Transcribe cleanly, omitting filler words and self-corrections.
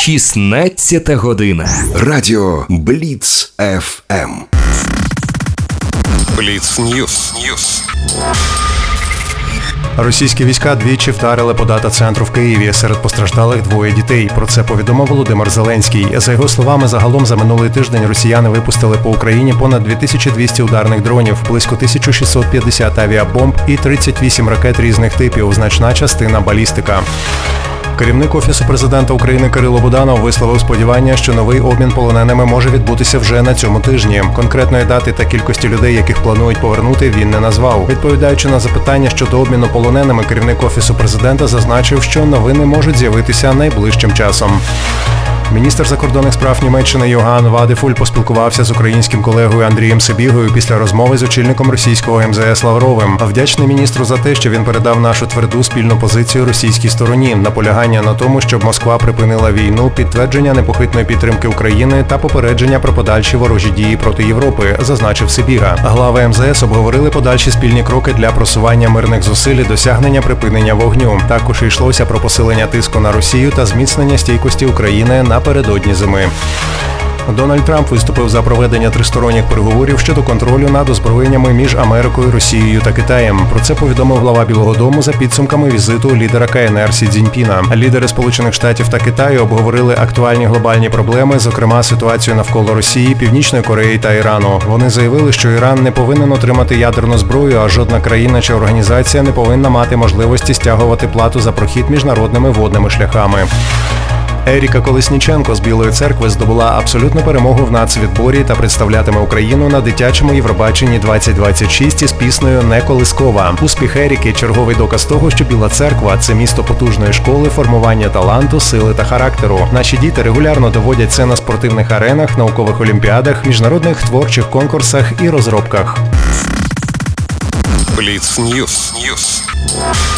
16 година. Радіо Бліц ФМ. Бліц Ньюс. Російські війська двічі вдарили по дата-центру в Києві. Серед постраждалих 2 дітей. Про це повідомив Володимир Зеленський. За його словами, загалом за минулий тиждень росіяни випустили по Україні понад 2200 ударних дронів, близько 1650 авіабомб і 38 ракет різних типів, значна частина балістика. Керівник Офісу Президента України Кирило Буданов висловив сподівання, що новий обмін полоненими може відбутися вже на цьому тижні. Конкретної дати та кількості людей, яких планують повернути, він не назвав. Відповідаючи на запитання щодо обміну полоненими, керівник Офісу Президента зазначив, що новини можуть з'явитися найближчим часом. Міністр закордонних справ Німеччини Йоганн Вадефуль поспілкувався з українським колегою Андрієм Сибігою після розмови з очільником російського МЗС Лавровим. Вдячний міністру за те, що він передав нашу тверду спільну позицію російській стороні, наполягання на тому, щоб Москва припинила війну, підтвердження непохитної підтримки України та попередження про подальші ворожі дії проти Європи, зазначив Сибіга. Глави МЗС обговорили подальші спільні кроки для просування мирних зусиль і досягнення припинення вогню. Також йшлося про посилення тиску на Росію та зміцнення стійкості України напередодні зими. Дональд Трамп виступив за проведення тристоронніх переговорів щодо контролю над озброєннями між Америкою, Росією та Китаєм. Про це повідомив глава Білого дому за підсумками візиту лідера КНР Сі Цзіньпіна. Лідери Сполучених Штатів та Китаю обговорили актуальні глобальні проблеми, зокрема ситуацію навколо Росії, Північної Кореї та Ірану. Вони заявили, що Іран не повинен отримати ядерну зброю, а жодна країна чи організація не повинна мати можливості стягувати плату за прохід міжнародними водними шляхами. Еріка Колесніченко з Білої церкви здобула абсолютну перемогу в нацвідборі та представлятиме Україну на дитячому Євробаченні 2026 із піснею «Не колискова». Успіх Еріки – черговий доказ того, що Біла церква – це місто потужної школи, формування таланту, сили та характеру. Наші діти регулярно доводять це на спортивних аренах, наукових олімпіадах, міжнародних творчих конкурсах і розробках. Бліц Ньюс.